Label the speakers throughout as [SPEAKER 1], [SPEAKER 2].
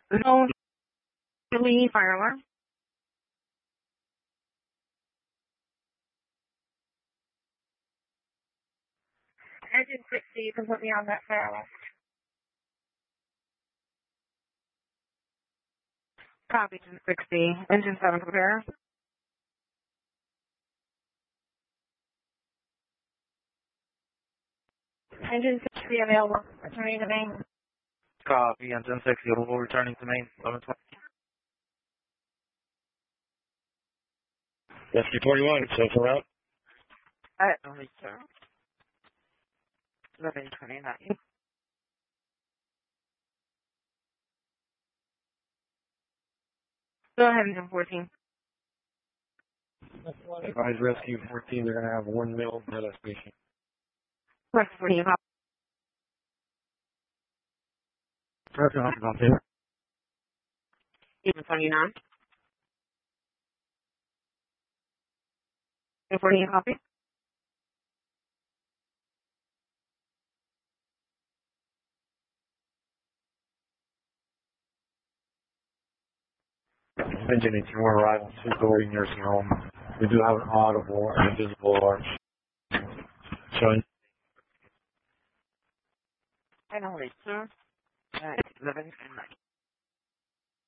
[SPEAKER 1] No, Lee, fire alarm. Engine 60, you can put me on that fire alarm. Copy, Engine 60. Engine 7, prepare. Engine 60 available. Returning to main.
[SPEAKER 2] Copy, Engine 60, available, returning to main, 1120.
[SPEAKER 3] SQ21, so for route.
[SPEAKER 1] Only, sir. 1129. Go ahead, Engine 14.
[SPEAKER 3] Advise Rescue 14, they're going to have 1 mil molestation.
[SPEAKER 1] Rescue 14, copy. Even 29. 14, copy.
[SPEAKER 3] Engine 81 arrival, 240 nursing home. We do have an audible and invisible alarm. Showing.
[SPEAKER 1] And only, sir. 1129.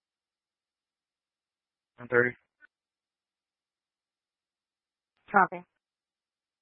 [SPEAKER 2] 130.
[SPEAKER 1] Copy.